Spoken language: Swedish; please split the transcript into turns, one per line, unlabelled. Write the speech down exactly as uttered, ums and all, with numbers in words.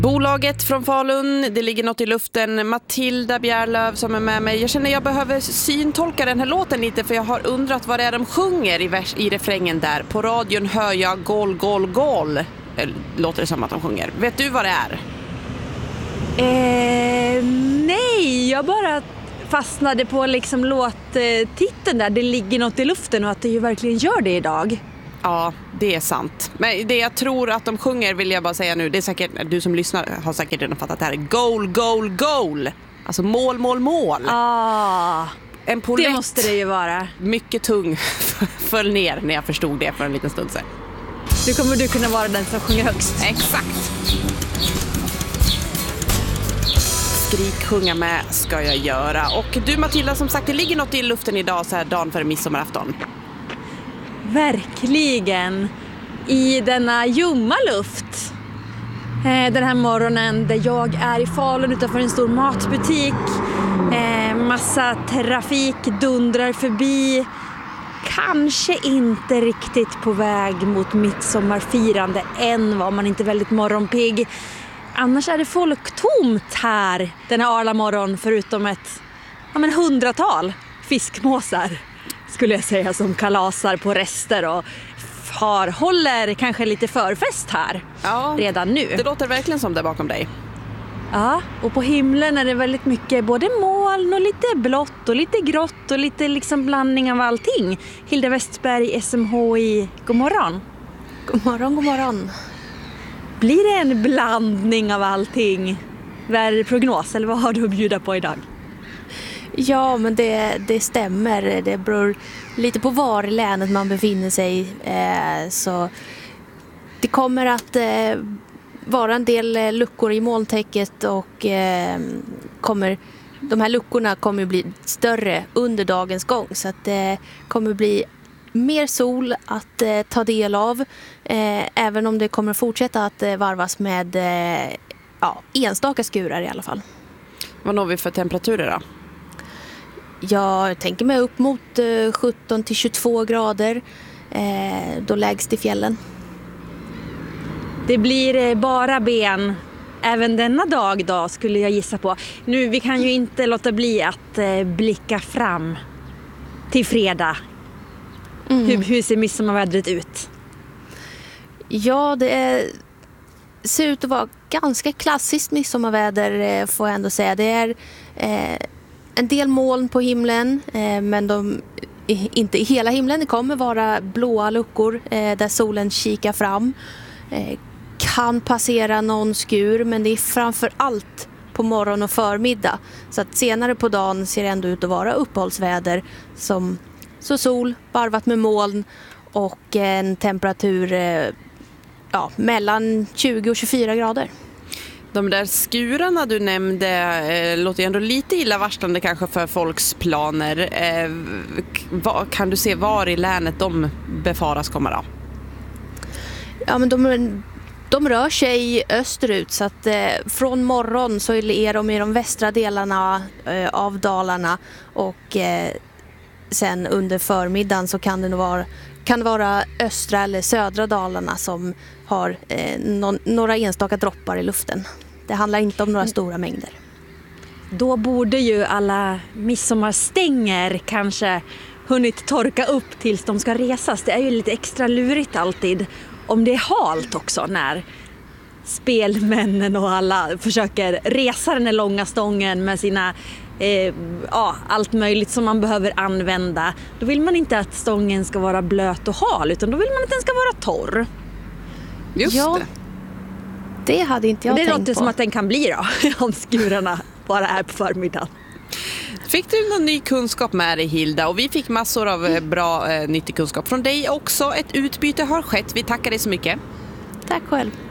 Bolaget från Falun, det ligger något i luften. Matilda Bjärlöv som är med mig. Jag känner jag behöver syntolka den här låten lite, för jag har undrat vad det är de sjunger i, vers, i refrängen där. På radion hör jag gol, gol, gol. Låter det som att de sjunger. Vet du vad det är?
Eh, nej, jag bara fastnade på liksom låttiteln där. Det ligger något i luften och att det ju verkligen gör det idag.
Ja, det är sant. Men det jag tror att de sjunger vill jag bara säga nu. Det är säkert, du som lyssnar har säkert redan fattat det här. Goal, goal, goal. Alltså mål, mål, mål.
Ah,
en polett,
det måste det ju vara.
Mycket tung föll ner när jag förstod det för en liten stund sedan.
Nu kommer du kunna vara den som sjunger högst.
Exakt. Skrik, sjunga med ska jag göra. Och du Matilda, som sagt, det ligger något i luften idag så här dagen före midsommarafton.
Verkligen. I denna ljumma luft. Eh, den här morgonen där jag är i Falun utanför en stor matbutik. Eh, massa trafik dundrar förbi. Kanske inte riktigt på väg mot midsommarfirande än, var man inte väldigt morgonpigg. Annars är det folktomt här den här arla morgon, förutom ett ja, men hundratal fiskmåsar skulle jag säga, som kalasar på rester och har, håller kanske lite förfest här
ja,
redan nu.
Det låter verkligen som det bakom dig.
Ja, och på himlen är det väldigt mycket både moln och lite blått och lite grått och lite liksom blandning av allting. Hilda Westberg, S M H I, god morgon.
God morgon, god morgon.
Blir det en blandning av allting? Vad är det prognos, eller vad har du att bjuda på idag?
Ja, men det, det stämmer. Det beror lite på var i länet man befinner sig. Eh, så det kommer att eh, vara en del luckor i molntäcket och eh, kommer, de här luckorna kommer bli större under dagens gång. Så att det kommer bli mer sol att eh, ta del av. Eh, även om det kommer fortsätta att eh, varvas med eh, ja, enstaka skurar i alla fall.
Vad når vi för temperaturer då?
Jag tänker mig upp mot eh, sjutton till tjugotvå grader. Eh, då lägst i fjällen.
Det blir eh, bara ben även denna dag då, skulle jag gissa på. Nu, vi kan ju inte låta bli att eh, blicka fram till fredag. Mm. Hur, hur ser midsommarvädret ut?
Ja, det är, ser ut att vara ganska klassiskt midsommarväder, får jag ändå säga. Det är eh, en del moln på himlen, eh, men de, inte i hela himlen. Det kommer vara blåa luckor eh, där solen kikar fram. Eh, kan passera någon skur, men det är framför allt på morgon och förmiddag. Så att senare på dagen ser det ändå ut att vara uppehållsväder som så sol varvat med moln och en temperatur eh, ja, mellan tjugo och tjugofyra grader.
De där skurarna du nämnde eh, låter ju ändå lite illavarslande kanske för folks planer. Eh, va, kan du se var i länet de befaras komma då?
Ja, men de, de rör sig österut, så att eh, från morgon så är de i de västra delarna eh, av Dalarna och eh, sen under förmiddagen så kan det nog vara, kan det vara östra eller södra Dalarna som har eh, no, några enstaka droppar i luften. Det handlar inte om några stora mängder.
Då borde ju alla midsommarstänger kanske hunnit torka upp tills de ska resas. Det är ju lite extra lurigt alltid om det är halt också när spelmännen och alla försöker resa den här långa stången med sina eh, ja, allt möjligt som man behöver använda. Då vill man inte att stången ska vara blöt och hal, utan då vill man att den ska vara torr.
Just
ja,
det.
Det hade inte jag
det
tänkt på.
Det låter som att den kan bli då, om skurarna bara är på förmiddagen.
Fick du någon ny kunskap med dig, Hilda? Och vi fick massor av bra eh, nyttig kunskap från dig också. Ett utbyte har skett. Vi tackar dig så mycket.
Tack själv.